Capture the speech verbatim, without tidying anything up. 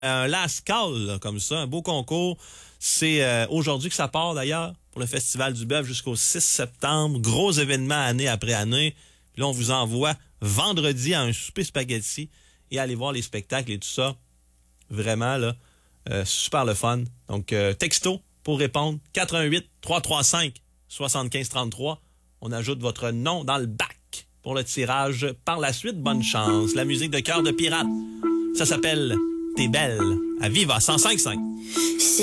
Un last call, là, comme ça, un beau concours. C'est euh, aujourd'hui que ça part, d'ailleurs, pour le Festival du Bœuf jusqu'au six septembre. Gros événement année après année. Puis là, on vous envoie vendredi à un souper spaghetti et aller voir les spectacles et tout ça. Vraiment, là, euh, super le fun. Donc, euh, texto pour répondre, quatre un huit, trois trois cinq, sept cinq trois trois. On ajoute votre nom dans le bac pour le tirage par la suite. Bonne chance. La musique de Cœur de pirate, ça s'appelle T'es belle à Viva cent cinq virgule cinq.